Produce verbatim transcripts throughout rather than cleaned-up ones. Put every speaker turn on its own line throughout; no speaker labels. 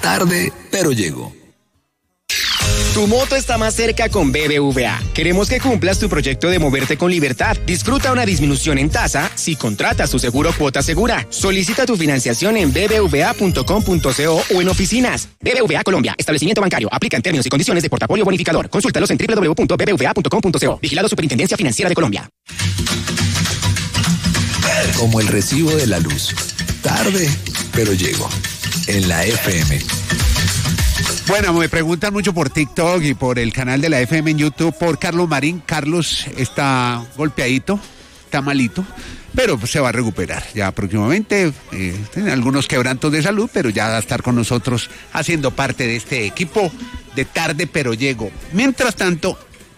Tarde, pero llego.
Tu moto está más cerca con B B V A. Queremos que cumplas tu proyecto de moverte con libertad. Disfruta una disminución en tasa si contratas tu seguro Cuota Segura. Solicita tu financiación en b b v a punto com punto co o en oficinas. B B V A Colombia, establecimiento bancario. Aplica en términos y condiciones de portafolio bonificador. Consúltalos en w w w punto b b v a punto com punto co. Vigilado Superintendencia Financiera de Colombia.
Como el recibo de la luz. Tarde, pero llego. En la F M.
Bueno, me preguntan mucho por TikTok y por el canal de la F M en YouTube por Carlos Marín. Carlos está golpeadito, está malito, pero se va a recuperar ya próximamente. Eh, tiene algunos quebrantos de salud, pero ya va a estar con nosotros haciendo parte de este equipo de Tarde pero Llego. Mientras tanto,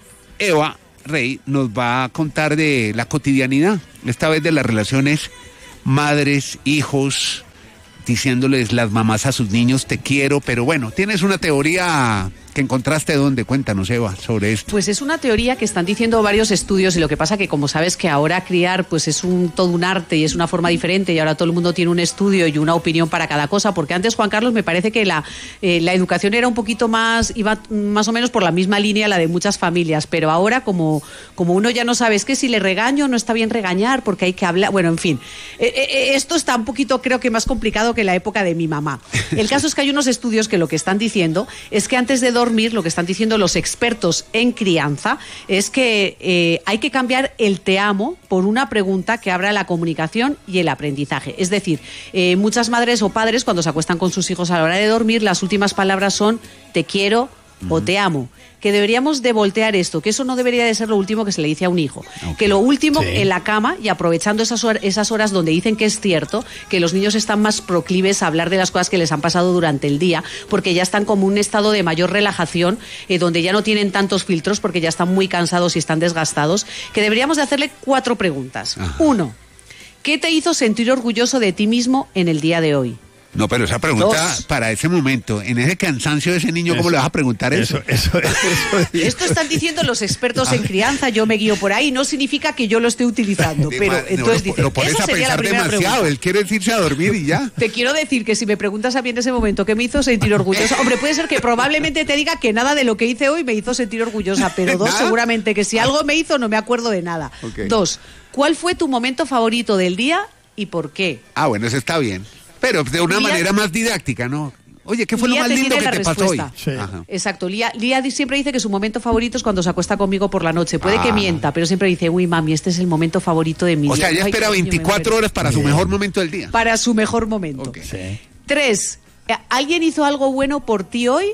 Eva Rey nos va a contar de la cotidianidad, esta vez de las relaciones madres, hijos, diciéndoles las mamás a sus niños te quiero, pero bueno, tienes una teoría que encontraste dónde, cuéntanos Eva, sobre esto.
Pues es una teoría que están diciendo varios estudios y lo que pasa que como sabes que ahora criar pues es un todo un arte y es una forma diferente y ahora todo el mundo tiene un estudio y una opinión para cada cosa, porque antes, Juan Carlos, me parece que la, eh, la educación era un poquito más, iba más o menos por la misma línea la de muchas familias, pero ahora como, como uno ya no sabe, es que si le regaño no está bien regañar porque hay que hablar, bueno, en fin, eh, eh, esto está un poquito creo que más complicado que la época de mi mamá. El caso es que hay unos estudios que lo que están diciendo es que antes de dormir dormir, lo que están diciendo los expertos en crianza es que eh, hay que cambiar el te amo por una pregunta que abra la comunicación y el aprendizaje. Es decir, eh, muchas madres o padres cuando se acuestan con sus hijos a la hora de dormir, las últimas palabras son te quiero o te amo, que deberíamos de voltear esto, que eso no debería de ser lo último que se le dice a un hijo, okay. Que lo último sí. En la cama y aprovechando esas horas, esas horas donde dicen que es cierto que los niños están más proclives a hablar de las cosas que les han pasado durante el día, porque ya están como un estado de mayor relajación, eh, donde ya no tienen tantos filtros porque ya están muy cansados y están desgastados, que deberíamos de hacerle cuatro preguntas. Ajá. Uno, ¿qué te hizo sentir orgulloso de ti mismo en el día de hoy?
No, pero esa pregunta Dos. Para ese momento, en ese cansancio de ese niño, ¿cómo eso, le vas a preguntar eso? Eso, eso,
eso Esto están diciendo los expertos en crianza, yo me guío por ahí, no significa que yo lo esté utilizando, pero no, entonces
no,
dicen,
lo pones
eso
a
sería la primera
demasiado,
pregunta.
Él quiere irse a dormir y ya.
Te quiero decir que si me preguntas a mí en ese momento qué me hizo sentir orgullosa, hombre, puede ser que probablemente te diga que nada de lo que hice hoy me hizo sentir orgullosa, pero dos, ¿nada? Seguramente que si algo me hizo no me acuerdo de nada. Okay. Dos, ¿cuál fue tu momento favorito del día y por qué?
Ah, bueno, eso está bien. Pero de una Lía, manera más didáctica, ¿no? Oye, ¿qué fue Lía lo más lindo que te respuesta. Pasó hoy?
Sí. Exacto. Lía, Lía siempre dice que su momento favorito es cuando se acuesta conmigo por la noche. Puede ah. que mienta, pero siempre dice, uy, mami, este es el momento favorito de mi
o
día.
O sea, ella espera Ay, veinticuatro horas para Bien. Su mejor momento del día.
Para su mejor momento.
Okay. Sí.
Tres, ¿alguien hizo algo bueno por ti hoy?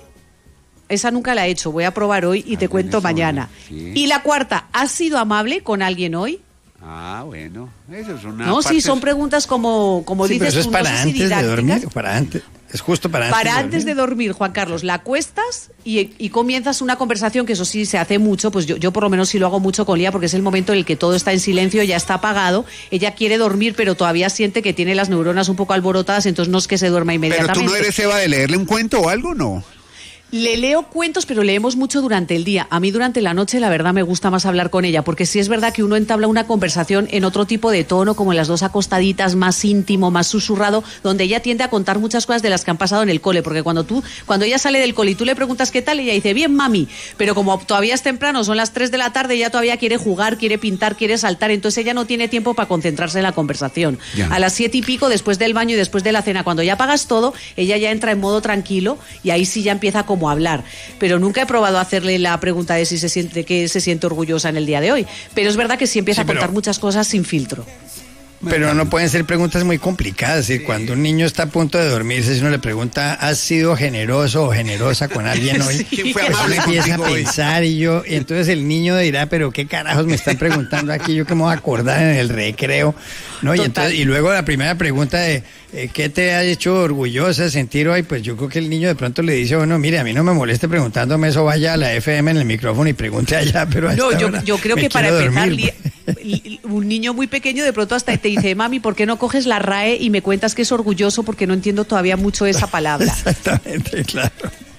Esa nunca la he hecho. Voy a probar hoy y ah, te cuento mañana. Sí. Y la cuarta, ¿has sido amable con alguien hoy?
Ah, bueno, eso es una
No,
parte...
sí, son preguntas como, como
sí,
dices
pero eso es para
no sé
antes
si
de dormir, para antes, es justo para antes
Para
de
antes
dormir.
de dormir, Juan Carlos, la acuestas y, y comienzas una conversación que eso sí se hace mucho, pues yo, yo por lo menos sí lo hago mucho con Lía porque es el momento en el que todo está en silencio, ya está apagado, ella quiere dormir pero todavía siente que tiene las neuronas un poco alborotadas, entonces no es que se duerma inmediatamente.
Pero tú no eres Eva de leerle un cuento o algo, ¿no?
Le leo cuentos, pero leemos mucho durante el día. A mí durante la noche, la verdad, me gusta más hablar con ella, porque sí es verdad que uno entabla una conversación en otro tipo de tono, como en las dos acostaditas, más íntimo, más susurrado, donde ella tiende a contar muchas cosas de las que han pasado en el cole, porque cuando tú, cuando ella sale del cole y tú le preguntas qué tal, ella dice, bien, mami, pero como todavía es temprano, son las tres de la tarde, ella todavía quiere jugar, quiere pintar, quiere saltar, entonces ella no tiene tiempo para concentrarse en la conversación. Ya. A las siete y pico, después del baño y después de la cena, cuando ya pagas todo, ella ya entra en modo tranquilo y ahí sí ya empieza como a hablar. Pero nunca he probado a hacerle la pregunta de si se siente, que se siente orgullosa en el día de hoy. Pero es verdad que sí empieza sí, pero... a contar muchas cosas sin filtro.
Pero no pueden ser preguntas muy complicadas. Sí. Cuando un niño está a punto de dormirse, si uno le pregunta, ¿has sido generoso o generosa con alguien hoy?
Sí, fue amable
empieza a pensar y yo, y entonces el niño dirá, pero qué carajos me están preguntando aquí, yo que me voy a acordar en el recreo, ¿no? Y, entonces, y luego la primera pregunta de eh, ¿qué te ha hecho orgullosa de sentir hoy? Pues yo creo que el niño de pronto le dice, bueno, mire, a mí no me moleste preguntándome eso, vaya a la F M en el micrófono y pregunte allá, pero
no, yo, yo creo que para empezar,
dormir,
li, un niño muy pequeño de pronto hasta te dice, mami, ¿por qué no coges la R A E y me cuentas que es orgulloso? Porque no entiendo todavía mucho esa palabra.
Exactamente, claro.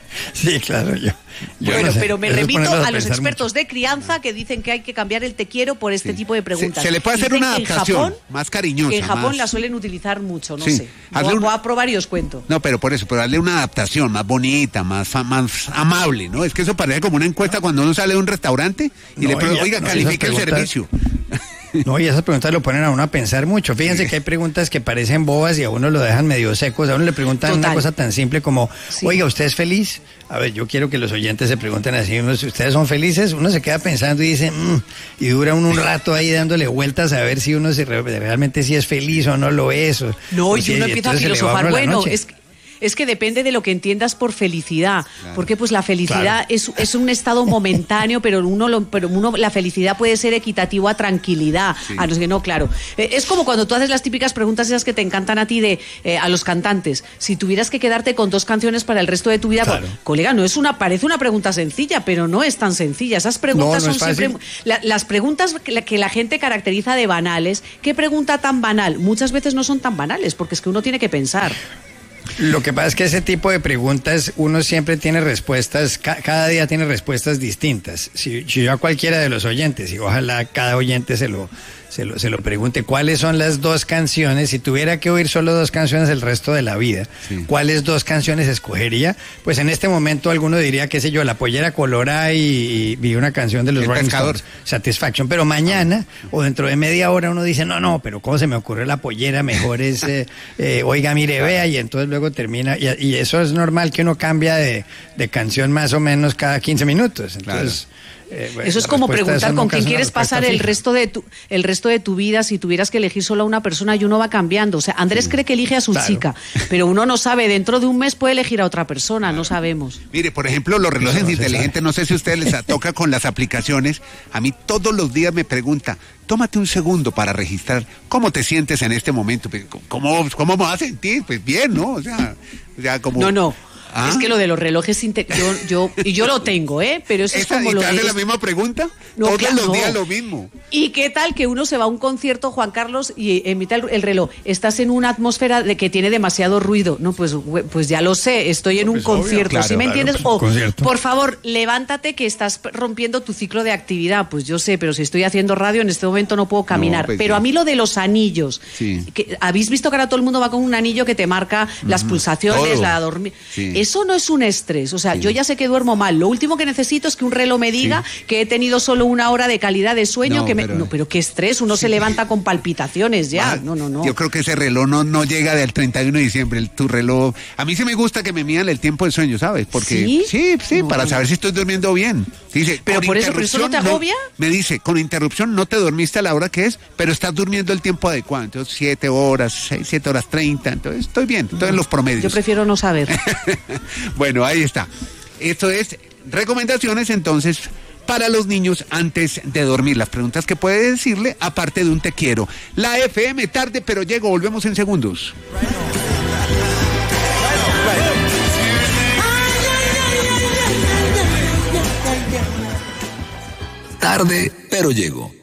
Sí, claro, yo. yo
Bueno,
no sé.
pero me
Eso es
remito
ponerlos
a los
pensar
expertos
mucho.
de crianza que dicen que hay que cambiar el te quiero por este
Sí.
tipo de preguntas.
Se, se le puede hacer
Dicen
una
que en
adaptación
Japón,
más cariñosa.
que en Japón
más-
la suelen utilizar mucho, no
Sí.
sé.
Hazle
Voy,
un-
voy a probar y os cuento.
No, pero por eso, pero darle una adaptación más bonita, más, fa- más amable, ¿no? Es que eso parece como una encuesta cuando uno sale de un restaurante y
No,
le pregunta,
y ya-
oiga,
no,
califique el
esas preguntas-
servicio.
No, y esas preguntas lo ponen a uno a pensar mucho. Fíjense que hay preguntas que parecen bobas y a uno lo dejan medio secos. A uno le preguntan
Total.
una cosa tan simple como,
Sí.
oiga, ¿usted es feliz? A ver, yo quiero que los oyentes se pregunten así, uno, si ustedes son felices, uno se queda pensando y dice, "Mm", y dura uno un rato ahí dándole vueltas a ver si uno se re- realmente sí es feliz o no lo es. o-
No,
o
y
si-
uno empieza a
entonces se le va
filosofar.
uno la
Bueno,
noche.
es que, es que depende de lo que entiendas por felicidad. Porque pues la felicidad
Claro.
es, es un estado momentáneo, pero uno lo, pero uno la felicidad puede ser equitativo a tranquilidad. A no, sé, no, claro. Eh, es como cuando tú haces las típicas preguntas esas que te encantan a ti de eh, a los cantantes. Si tuvieras que quedarte con dos canciones para el resto de tu vida,
Claro.
co- colega, no es una, parece una pregunta sencilla, pero no es tan sencilla. Esas preguntas
No, no
son
es
siempre
fácil.
la- las preguntas que la, que la gente caracteriza de banales. ¿Qué pregunta tan banal? Muchas veces no son tan banales, porque es que uno tiene que pensar.
Lo que pasa es que ese tipo de preguntas uno siempre tiene respuestas, ca- cada día tiene respuestas distintas. Si, si yo a cualquiera de los oyentes, y ojalá cada oyente se lo, se lo, se lo pregunte, ¿cuáles son las dos canciones? Si tuviera que oír solo dos canciones el resto de la vida,
Sí.
¿cuáles dos canciones escogería? Pues en este momento alguno diría, qué sé yo, La Pollera Colorada y, y una canción de los
El
Rolling
Pescador.
Stones, Satisfaction. Pero mañana o dentro de media hora uno dice, no, no, pero ¿cómo se me ocurrió La Pollera? Mejor es, eh, eh, oiga, mire, vea, y entonces luego termina, y, y eso es normal que uno cambia de, de canción más o menos cada quince minutos. Entonces, eh, bueno,
Eso es
la
como
respuesta a
preguntar
eso
con
nunca
quién
es una
quieres
respuesta
pasar el
fija.
resto de tu el resto de tu vida si tuvieras que elegir solo a una persona y uno va cambiando. O sea, Andrés cree que elige a su
Claro.
chica, pero uno no sabe, dentro de un mes puede elegir a otra persona, no sabemos.
Mire, por ejemplo, los relojes
No, no se
inteligentes, no sé si a ustedes les toca con las aplicaciones. A mí todos los días me pregunta, tómate un segundo para registrar cómo te sientes en este momento. Pues, ¿Cómo, cómo me vas a sentir? Pues bien, ¿no? O sea, o sea como...
No, no.
¿Ah?
Es que lo de los relojes inte- yo, yo y yo lo tengo, ¿eh? Pero eso es
¿Esa,
como
¿Y
lo
te hace
de
la misma pregunta?
No,
Todos
claro,
los
no.
días lo mismo.
¿Y qué tal que uno se va a un concierto, Juan Carlos, y emite el, el reloj? Estás en una atmósfera de que tiene demasiado ruido. No, pues, güey, pues ya lo sé, estoy en un
pues, obvio,
concierto,
claro,
¿sí me
claro,
entiendes?
pues,
O,
concierto.
por favor, levántate que estás rompiendo tu ciclo de actividad. Pues yo sé, pero si estoy haciendo radio, en este momento no puedo caminar.
No, pues,
pero
sí.
a mí lo de los anillos,
Sí.
que, ¿habéis visto que ahora todo el mundo va con un anillo que te marca las pulsaciones,
Todo.
la dormir?
Sí.
Eso no es un estrés. O sea, yo ya sé que duermo mal. Lo último que necesito es que un reloj me diga que he tenido solo una hora de calidad de sueño.
No,
que me...
pero-
no, pero qué estrés. Uno se levanta con palpitaciones ya.
Ah,
No, no, no.
Yo creo que ese reloj no, no llega del treinta y uno de diciembre. El, tu reloj. A mí sí me gusta que me midan el tiempo de sueño, ¿sabes? Porque
¿Sí?
sí, sí,
No,
para
no.
saber si estoy durmiendo bien. Dice,
Pero
con
por eso- ¿pero eso no te
interrupción
agobia?
me dice, con interrupción no te dormiste a la hora que es, pero estás durmiendo el tiempo adecuado. Entonces, siete horas, seis, siete horas treinta. Entonces, estoy bien. Estoy en los promedios.
Yo prefiero no saber.
Bueno, ahí está. Esto es recomendaciones entonces para los niños antes de dormir. Las preguntas que puede decirle aparte de un te quiero. La F M tarde pero llego. Volvemos en segundos.
Tarde, pero llego.